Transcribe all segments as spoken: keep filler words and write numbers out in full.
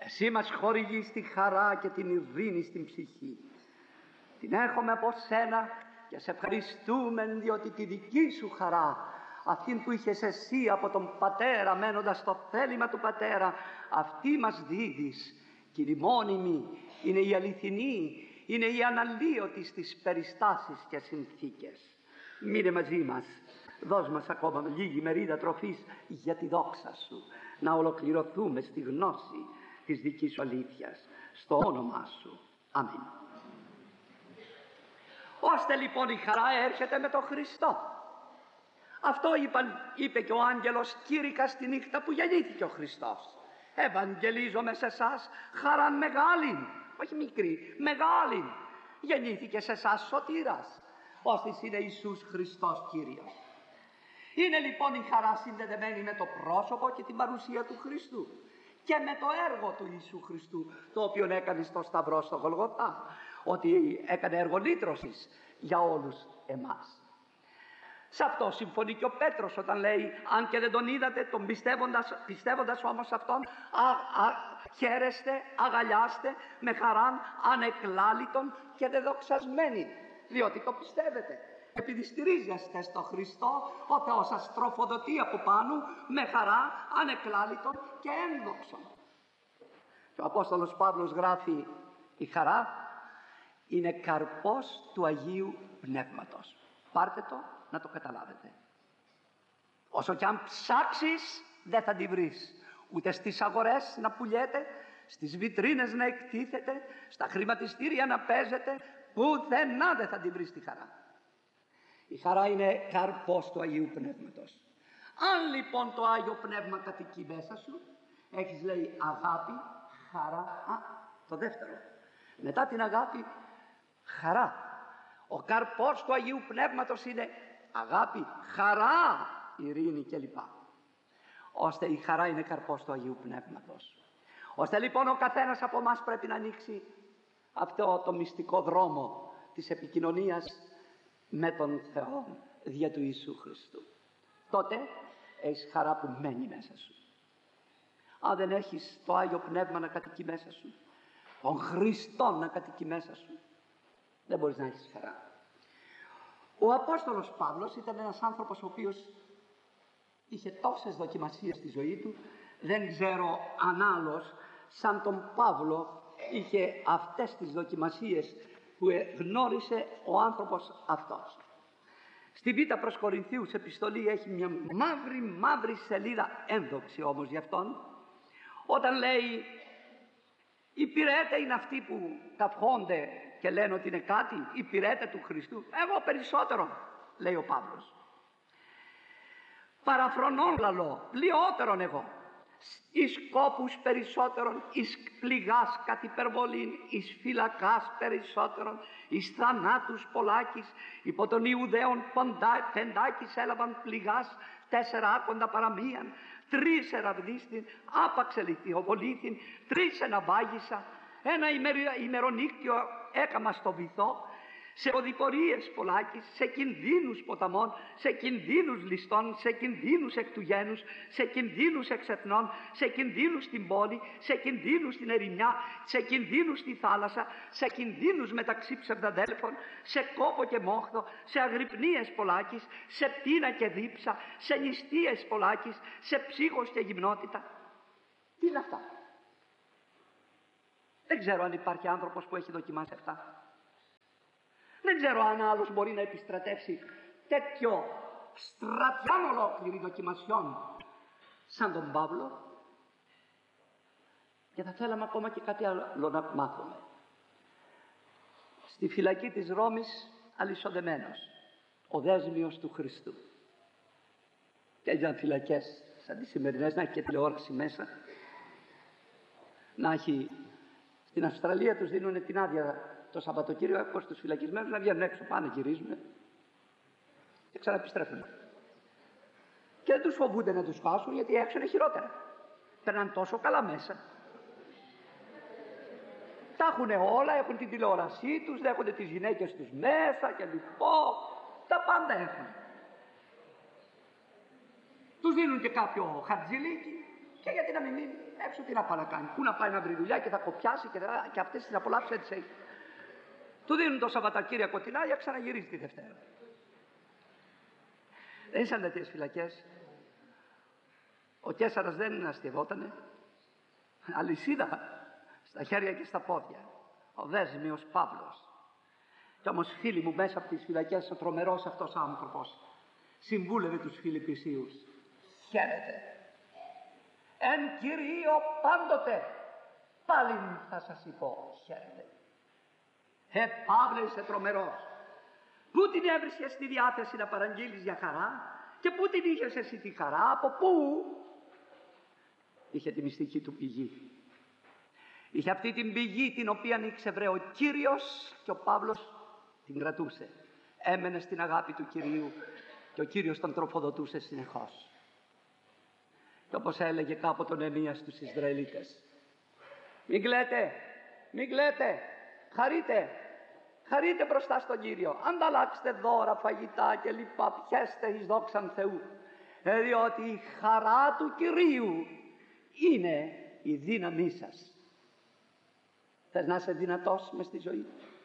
εσύ μας χορηγείς τη χαρά και την ειρήνη στην ψυχή. Την έχουμε από σένα και σε ευχαριστούμε, διότι τη δική σου χαρά, αυτήν που είχες εσύ από τον Πατέρα μένοντας στο θέλημα του Πατέρα, αυτή μας δίδεις, και είναι η μόνιμη, είναι η αληθινή, είναι η αναλύωτη στις περιστάσεις και συνθήκες. Μείνε μαζί μας, δώσ' μας ακόμα λίγη μερίδα τροφής για τη δόξα σου, να ολοκληρωθούμε στη γνώση της δικής σου αλήθειας, στο όνομά σου. Αμήν. Ώστε λοιπόν η χαρά έρχεται με τον Χριστό. Αυτό είπα, είπε και ο άγγελος κήρυκα στη νύχτα που γεννήθηκε ο Χριστός. Ευαγγελίζομαι σε εσάς χαρά μεγάλη, όχι μικρή, μεγάλη. Γεννήθηκε σε εσάς σωτήρας, ώστις είναι Ιησούς Χριστός Κύριος. Είναι λοιπόν η χαρά συνδεδεμένη με το πρόσωπο και την παρουσία του Χριστού και με το έργο του Ιησού Χριστού, το οποίο έκανε στο Σταυρό στο Γολγοθά, ότι έκανε έργο λύτρωσης για όλους εμάς. Σε αυτό συμφωνεί και ο Πέτρος όταν λέει, αν και δεν τον είδατε, τον πιστεύοντας, πιστεύοντας όμως αυτόν, α, α, χαίρεστε, αγαλιάστε με χαράν ανεκλάλητον και δεδοξασμένοι, διότι το πιστεύετε. Επειδή στηρίζεστε στο Χριστό, ο Θεός σας τροφοδοτεί από πάνω με χαρά ανεκλάλητον και ένδοξον. Και ο Απόστολος Παύλος γράφει, η χαρά είναι καρπός του Αγίου Πνεύματος. Πάρτε το να το καταλάβετε. Όσο κι αν ψάξεις δεν θα τη βρεις. Ούτε στις αγορές να πουλιέται, στις βιτρίνες να εκτίθεται, στα χρηματιστήρια να παίζεται, πουθενά δεν θα τη βρεις τη χαρά. Η χαρά είναι καρπός του Αγίου Πνεύματος. Αν λοιπόν το Άγιο Πνεύμα κατοικεί μέσα σου, έχεις λέει αγάπη, χαρά, α, το δεύτερο. Μετά την αγάπη, χαρά. Ο καρπός του Αγίου Πνεύματος είναι αγάπη, χαρά, ειρήνη κλπ. Ώστε η χαρά είναι καρπός του Αγίου Πνεύματος. Ώστε λοιπόν ο καθένας από εμάς πρέπει να ανοίξει αυτό το μυστικό δρόμο της επικοινωνίας με τον Θεό δια του Ιησού Χριστού. Τότε έχεις χαρά που μένει μέσα σου. Αν δεν έχεις το Άγιο Πνεύμα να κατοικεί μέσα σου, τον Χριστό να κατοικεί μέσα σου, δεν μπορείς να έχεις χαρά. Ο Απόστολος Παύλος ήταν ένας άνθρωπος ο οποίος είχε τόσες δοκιμασίες στη ζωή του. Δεν ξέρω αν άλλος σαν τον Παύλο είχε αυτές τις δοκιμασίες που γνώρισε ο άνθρωπος αυτός. Στην Β' προς Κορινθίους επιστολή έχει μια μαύρη μαύρη σελίδα, ένδοξη όμως γι' αυτόν, όταν λέει οι πυρέτε είναι αυτοί που καυχόνται και λένε ότι είναι κάτι, οι πυρέτε του Χριστού. Εγώ περισσότερο, λέει ο Παύλος. Παραφρονών λαλώ, πλειότερον εγώ. Εις κόπους περισσότερον, εις πληγάς κατ' υπερβολήν, εις φυλακάς περισσότερον, εις θανάτους πολλάκις, υπό των Ιουδαίων πεντάκις έλαβαν πληγάς, τέσσερα άκοντα παραμίαν, τρεις εραβδίστην, άπαξ ελιθιοβολήθην, τρεις εναβάγισα, ένα ημερονύκτιο έκαμα στο βυθό, σε οδηπορίες πολλάκις, σε κινδύνους ποταμών, σε κινδύνους ληστών, σε κινδύνους εκ του γένους, σε κινδύνους εξεθνών, σε κινδύνους στην πόλη, σε κινδύνους στην ερημιά, σε κινδύνους στη θάλασσα, σε κινδύνους μεταξύ ψευδαδέλφων, σε κόπο και μόχθο, σε αγρυπνίες πολλάκις, σε πείνα και δίψα, σε νηστείες πολλάκις, σε ψύχος και γυμνότητα. Τι είναι αυτά? Δεν ξέρω αν υπάρχει άνθρωπος που έχει δοκιμάσει αυτά. Δεν ξέρω αν άλλος μπορεί να επιστρατεύσει τέτοιο στρατιάν ολόκληρη δοκιμασιών σαν τον Παύλο. Και θα θέλαμε ακόμα και κάτι άλλο να μάθουμε. Στη φυλακή της Ρώμης αλυσοδεμένος, ο δέσμιος του Χριστού. Και έγιναν φυλακές σαν τις σημερινές, να έχει και τηλεόραση μέσα, να έχει. Στην Αυστραλία τους δίνουν την άδεια το Σαββατοκύριακο στους φυλακισμένους να βγαίνουν έξω, πάνε, γυρίζουν και ξαναεπιστρέφουν. Και δεν τους φοβούνται να τους χάσουν, γιατί έξω είναι χειρότερα. Περνάνε τόσο καλά μέσα. Τα έχουν όλα, έχουν την τηλεόρασή τους, δέχονται τις γυναίκες τους μέσα και λοιπόν, τα πάντα έχουν. Τους δίνουν και κάποιο χαρτζιλίκι Και γιατί να μην μείνει έξω, τι να πάει να κάνει. Πού να πάει να βρει δουλειά και θα κοπιάσει και, θα... και αυτές τις απολαύσεις έτσι έχει. Του δίνουν το Σαββατοκύριακο την άδεια, ξαναγυρίζει τη Δευτέρα. Δεν ήσαν τέτοιες φυλακές. Ο Καίσαρας δεν αστευότανε. Αλυσίδα στα χέρια και στα πόδια. Ο Δέσμιος Παύλος. Κι όμως φίλοι μου, μέσα από τις φυλακές ο τρομερός αυτός άνθρωπος συμβούλευε τους Φιλιππισίους. Χαίρετε. Εν Κυρίω πάντοτε πάλιν θα σας είπω χαίρετε. Ε, Παύλε, είσαι τρομερός. Πού την έβρισκες στη διάθεση να παραγγείλεις για χαρά και πού την είχες εσύ τη χαρά, από πού? Είχε τη μυστική του πηγή. Είχε αυτή την πηγή την οποία ήξερε ο Κύριος και ο Παύλος την κρατούσε. Έμενε στην αγάπη του Κυρίου και ο Κύριος τον τροφοδοτούσε συνεχώς. Και όπως έλεγε κάποτε ο Νεεμίας στους Ισραηλίτες, μην κλαίτε, μην κλαίτε, χαρείτε, χαρείτε μπροστά στον Κύριο, ανταλλάξτε δώρα, φαγητά και λοιπά, πιέστε εις δόξαν Θεού, διότι η χαρά του Κυρίου είναι η δύναμή σας. Θες να είσαι δυνατός μες στη ζωή?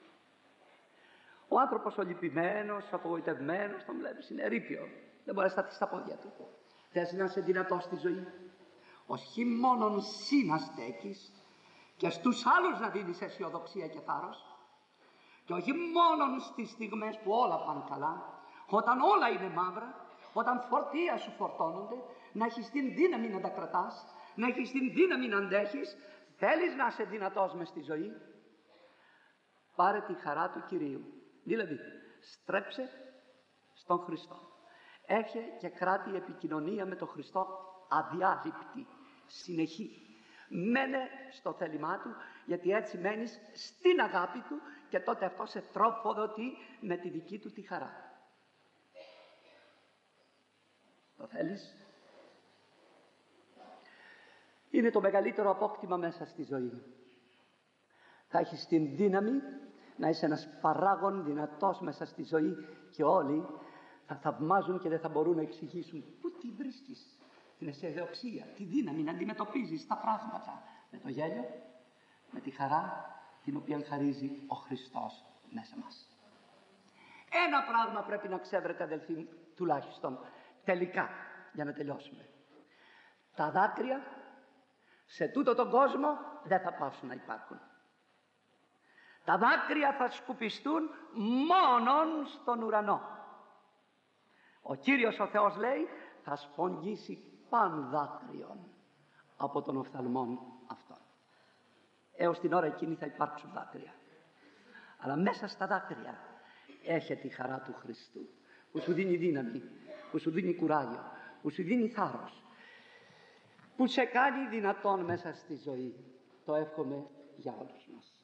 Ο άνθρωπος ο λυπημένος, απογοητευμένος, τον βλέπεις, είναι ερείπιο, δεν μπορεί να σταθεί στα πόδια του. Θες να είσαι δυνατός στη ζωή? Όχι μόνον εσύ να στέκεις και στους άλλους να δίνεις αισιοδοξία και θάρρος, και όχι μόνον στις στιγμές που όλα πάνε καλά, όταν όλα είναι μαύρα, όταν φορτία σου φορτώνονται, να έχεις την δύναμη να τα κρατάς, να έχεις την δύναμη να αντέχεις. Θέλεις να είσαι δυνατός μες στη ζωή? Πάρε τη χαρά του Κυρίου. Δηλαδή, στρέψε στον Χριστό. Έχε και κράτη επικοινωνία με τον Χριστό αδιάλειπτη, συνεχή. Μένε στο θέλημά Του, γιατί έτσι μένεις στην αγάπη Του και τότε αυτό σε τροφοδοτεί με τη δική Του τη χαρά. Το θέλεις? Είναι το μεγαλύτερο απόκτημα μέσα στη ζωή. Θα έχεις την δύναμη να είσαι ένας παράγων δυνατός μέσα στη ζωή και όλοι θα θαυμάζουν και δεν θα μπορούν να εξηγήσουν πού τη βρίσκεις την αισιοδοξία, τη δύναμη να αντιμετωπίζεις τα πράγματα με το γέλιο, με τη χαρά την οποία χαρίζει ο Χριστός μέσα μας. Ένα πράγμα πρέπει να ξέρετε, αδελφοί, τουλάχιστον τελικά, για να τελειώσουμε. Τα δάκρυα σε τούτο τον κόσμο δεν θα πάψουν να υπάρχουν. Τα δάκρυα θα σκουπιστούν μόνον στον ουρανό. Ο Κύριος ο Θεός λέει, θα σπογγίσει παν δάκρυον από τον οφθαλμόν αυτόν. Έως την ώρα εκείνη θα υπάρξουν δάκρυα. Αλλά μέσα στα δάκρυα έχει τη χαρά του Χριστού, που σου δίνει δύναμη, που σου δίνει κουράγιο, που σου δίνει θάρρος, που σε κάνει δυνατόν μέσα στη ζωή. Το εύχομαι για όλους μας.